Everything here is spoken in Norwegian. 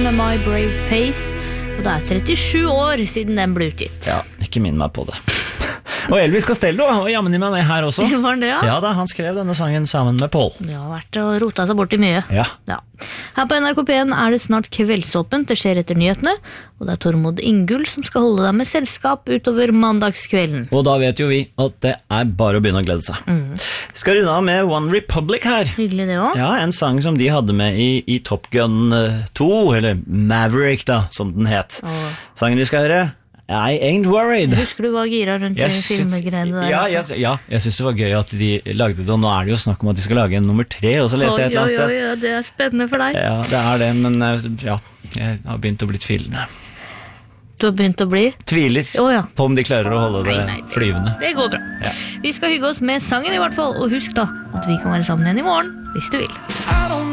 med My Brave Face, og det 37 år siden den ble utgitt. Ja, ikke minn meg på det. Og Elvis Costello var jammen med meg her også. Var det, ja? Ja da, han skrev denne sangen sammen med Paul. Det har vært og rotet seg bort I mye. Ja. Her på NRK P1 det snart kveldsåpent, det skjer etter nyhetene, og det Tormod Ingull som skal holde deg med selskap utover mandagskvelden. Og da vet jo vi at det bare å begynne å glede seg. Skal runde av med One Republic her. Hyggelig det også. Ja, en sang som de hadde med I Top Gun 2, eller Maverick da, som den het. Sangen vi skal høre I Ain't Worried. Husker du hva gira rundt filmgreiene der? Ja, jeg synes det var gøy at de lagde det, og nå det jo snakk om at de skal lage en nummer 3, og så leste jeg et eller annet sted. Ja, det spennende for deg. Ja, det det, men ja, jeg har begynt å bli tvilende. Du har begynt å bli? Tviler på om de klarer å holde det flyvende. Det går bra. Vi skal hygge oss med sangen I hvert fall, og husk da at vi kan være sammen igjen I morgen, hvis du vil.